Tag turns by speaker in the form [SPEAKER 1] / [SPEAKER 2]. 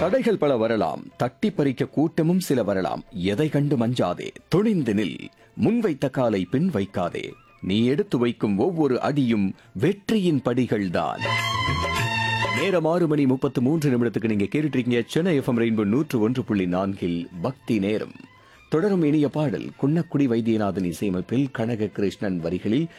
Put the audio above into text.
[SPEAKER 1] தடைகள் பல வரலாம், தட்டி பறிக்க கூட்டமும் சில வரலாம். எதை கண்டு மஞ்சாதே, துணிந்து நில். முன்வைத்த காலை பின் வைக்காதே. நீ எடுத்து வைக்கும் ஒவ்வொரு அடியும் வெற்றியின் படிகள்தான். நேரம் 6:33 நீங்க கேட்டுட்டு இருக்கீங்க சென்னை எஃப்எம் ரெயின்போ 101.4 பக்தி நேரம். தொடரும் இனிய பாடல் குன்னக்குடி வைத்தியநாதன் இசையமைப்பில் கனக கிருஷ்ணன் வரிகளில்